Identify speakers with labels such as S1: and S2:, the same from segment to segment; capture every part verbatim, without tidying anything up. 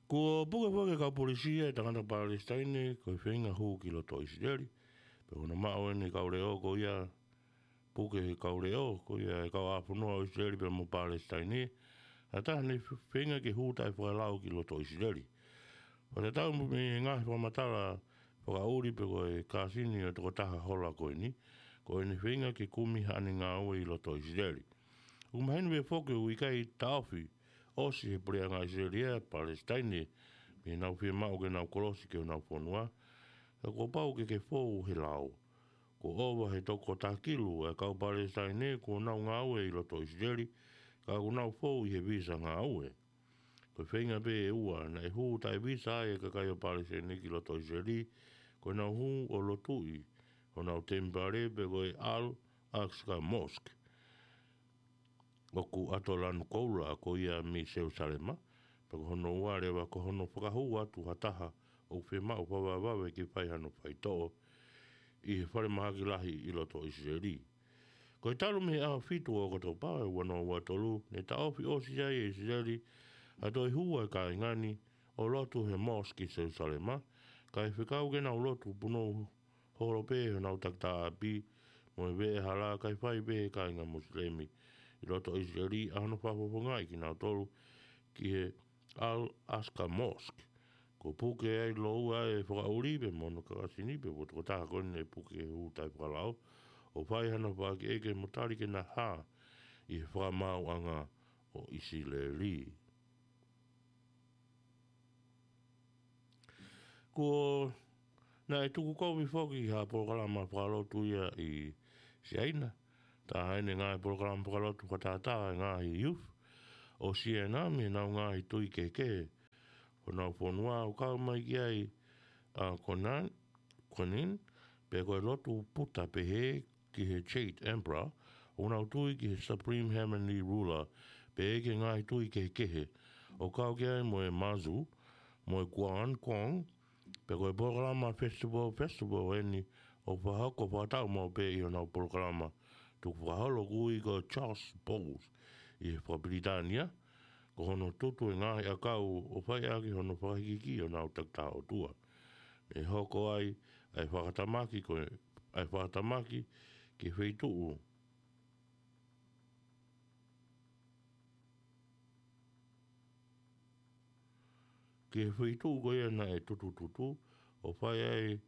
S1: Ko puke puke ka polisia e tangata Palestine ko whenga huu ki loto Israeli. Pe ona mao ene kaureo ko ia puke kaureo ko ia e kau apunua o Israeli pe mo Palestine. A taha ne whenga ke huu tai whakalau ki loto Israeli. O te tau me ngahi whamatala whakauri pe koe kāsini o toko taha hola koe ni. Ko ene whenga ke kumi hane ngā ue i loto Israeli. Umahinu e whoke ui kai taofi. Osi he prea ngā Israelia, Palestine, me nau whia mau ke nau kolosi ke o nau whanua. E ko pau ke ke whou he lao. Ko owa he toko takilu e kau Palestine ko nau ngā ue i loto Israeli, ka ko nau whou i he visa ngā ue. Ko whenga pe e ua, na e huu tai visa e ka kai o Palestine ki loto Israeli, ko nau huu o lotui, ko nau tempare pe koe Al-Aqsa Mosque. Oku ato lanu koula ko ia mi Jerusalema, pa ko hono uare wa ko hono whakahu atu hataha o whema o wawawawe ki whai hano whai to'o i he whare mahaki lahi i loto Israeli. Ko i talu me a whitu o koto pāe wano ua tolu, ne ta ofi osi ai e Israeli, a toi hua ka ingani o lotu he moski Jerusalema, ka e whikau gena o lotu puno horope he nau takta api, mo e vee hala kai whai vee ka inga muslimi. I roto Israeli a hano whapaponga i ki nau tolu ki he Al-Aqsa Mosque. Ko puke ai loua e whakauri pe mono kakasini pe po toko taha kone e puke e utai whakalao. O whai hana whaki eke motari ke na ha i he whakamau anga o Israeli. Ko na e tuku komi whoki ha proklama whakalotu ia i Siaina. Ta haine ngā e program pokalotu katata ngā hi youth. O siena me nau ngā hi tui keke. O nau whanua o kau mai ki ai a Conan, Conin, pe koe lotu puta pe he ki he Chait Emperor. O nau tui ki he Supreme Heavenly Ruler pe eke ngā hi tui keke. O kau ki ai mo e Mazu, mo e Guan Kong, pe koe programa Festival Festival eni o whahako whatau mo pe i o nau programa. Tu whahalo kui ko Charles Bowles i he Whapritania, ko hono tutu e ngahi a kau o whai aki hono whakikiki o nau takta o tua. E hoko ai, ai whakatamaki, ko, ai whakatamaki ki wheituu. Ki wheituu ko ia na e tutu tutu, o whai ai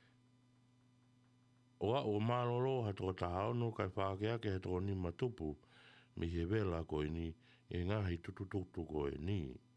S1: o a o malolo ha toko tahaono kai whakea ke toko ni matupu mi he vela ko ni e ngahi tutututu ko e ni.